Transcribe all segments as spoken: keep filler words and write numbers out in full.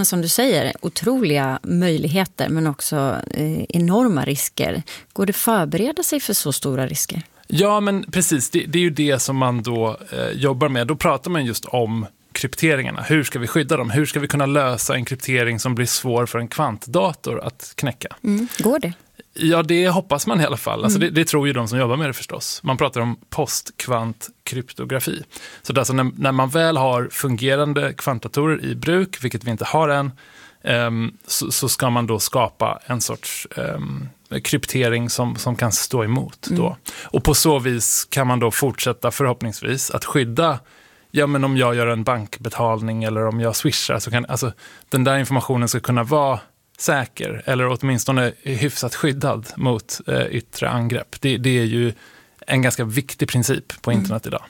Men som du säger, otroliga möjligheter men också eh, enorma risker. Går det att förbereda sig för så stora risker? Ja, men precis. Det, det är ju det som man då eh, jobbar med. Då pratar man just om krypteringarna. Hur ska vi skydda dem? Hur ska vi kunna lösa en kryptering som blir svår för en kvantdator att knäcka? Mm. Går det? Ja, det hoppas man i alla fall. Alltså Mm. det, det tror ju de som jobbar med det förstås. Man pratar om postkvantkryptografi. Så det är alltså när, när man väl har fungerande kvantdatorer i bruk, vilket vi inte har än, um, så, så ska man då skapa en sorts um, kryptering som, som kan stå emot. Mm. Då. Och på så vis kan man då fortsätta förhoppningsvis att skydda. Ja, men om jag gör en bankbetalning eller om jag swishar, så kan alltså, den där informationen ska kunna vara säker eller åtminstone hyfsat skyddad mot eh, yttre angrepp. Det, det är ju en ganska viktig princip på internet idag.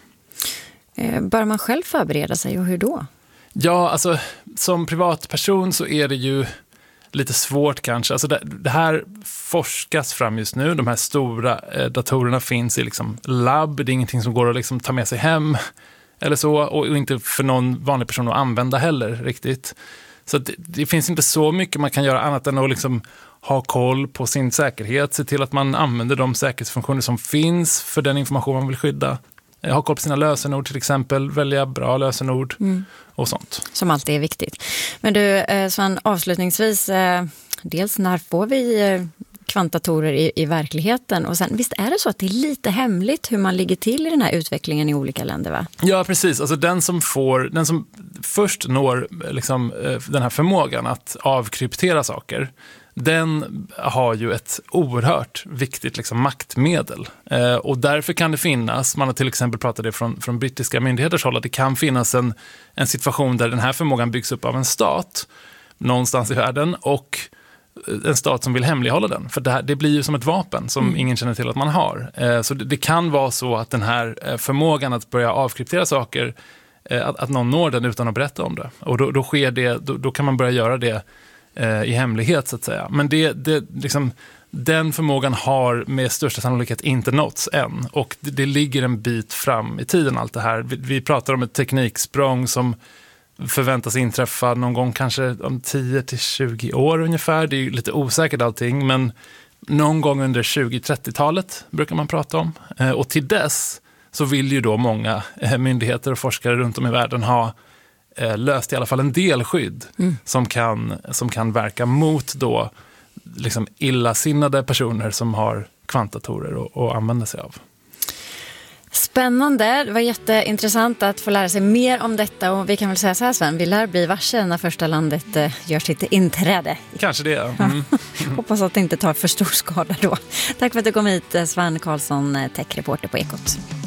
Mm. Bör man själv förbereda sig och hur då? Ja, alltså som privatperson så är det ju lite svårt kanske. Alltså det, det här forskas fram just nu. De här stora eh, datorerna finns i liksom labb. Det är ingenting som går att liksom ta med sig hem eller så, och inte för någon vanlig person att använda heller riktigt. Så det, det finns inte så mycket man kan göra annat än att liksom ha koll på sin säkerhet, se till att man använder de säkerhetsfunktioner som finns för den information man vill skydda. Ha koll på sina lösenord till exempel, välja bra lösenord mm. och sånt. Som alltid är viktigt. Men du, Sven, avslutningsvis, dels när får vi kvantdatorer i, i verkligheten? Och sen, visst är det så att det är lite hemligt hur man ligger till i den här utvecklingen i olika länder, va? Ja, precis. Alltså den som får, den som först når liksom, den här förmågan att avkryptera saker, den har ju ett oerhört viktigt liksom, maktmedel. Eh, och därför kan det finnas, man har till exempel pratat det från, från brittiska myndigheters håll, att det kan finnas en, en situation där den här förmågan byggs upp av en stat någonstans i världen och en stat som vill hemlighålla den. För det, här, det blir ju som ett vapen som mm. ingen känner till att man har. Eh, så det, det kan vara så att den här förmågan att börja avkryptera saker, eh, att, att någon når den utan att berätta om det. Och då, då sker det, då, då kan man börja göra det eh, i hemlighet så att säga. Men det, det, liksom, den förmågan har med största sannolikhet inte nåtts än. Och det, det ligger en bit fram i tiden allt det här. Vi, vi pratar om ett tekniksprång som förväntas inträffa någon gång kanske om tio till tjugo år ungefär. Det är ju lite osäkert allting, men någon gång under tjugo-trettiotalet brukar man prata om. Och till dess så vill ju då många myndigheter och forskare runt om i världen ha löst i alla fall en del skydd mm. som, kan, som kan verka mot då liksom illasinnade personer som har kvantdatorer att, att använda sig av. Spännande, det var jätteintressant att få lära sig mer om detta, och vi kan väl säga så här, Sven, vi lär bli varse när första landet gör sitt inträde. Kanske det, mm. Hoppas att det inte tar för stor skada då. Tack för att du kom hit, Sven Karlsson, techreporter på Ekot.